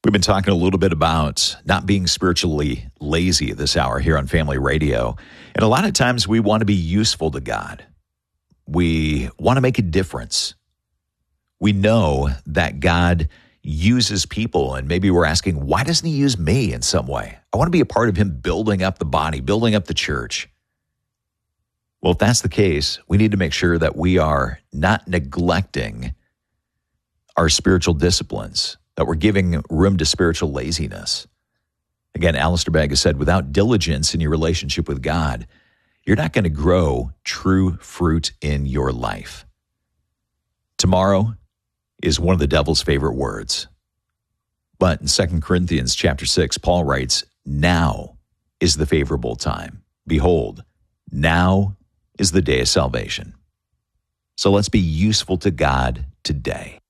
We've been talking a little bit about not being spiritually lazy this hour here on Family Radio. And a lot of times we want to be useful to God. We want to make a difference. We know that God uses people, and maybe we're asking, why doesn't he use me in some way? I want to be a part of him building up the body, building up the church. Well, if that's the case, we need to make sure that we are not neglecting our spiritual disciplines, that we're giving room to spiritual laziness. Again, Alistair Begg has said, without diligence in your relationship with God, you're not going to grow true fruit in your life. Tomorrow is one of the devil's favorite words. But in 2 Corinthians chapter 6, Paul writes, now is the favorable time. Behold, now is the day of salvation. So let's be useful to God today.